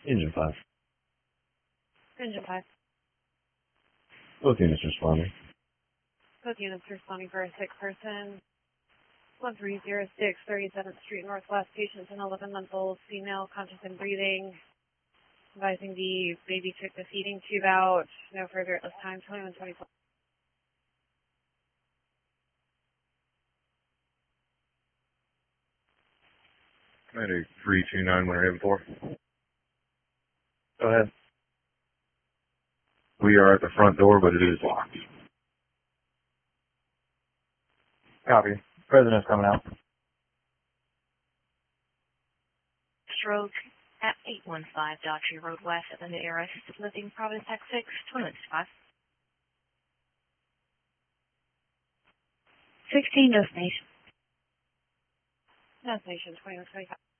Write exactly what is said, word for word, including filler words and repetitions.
Engine five. Engine five. Both units responding. Both units responding for a sick person. one three zero six, thirty-seventh Street Northwest. Patient, an eleven-month-old female, conscious and breathing. Advising the baby took the feeding tube out. No further at this time. twenty-one twenty-four. Commander three two nine one eight four. Go ahead. We are at the front door, but it is locked. Copy. President's coming out. Stroke at eight one five Daughtry Road West at the New Era Assisted Living, Providence, Tech six, twenty-one five. sixteen destination. Destination, twenty-one twenty-five.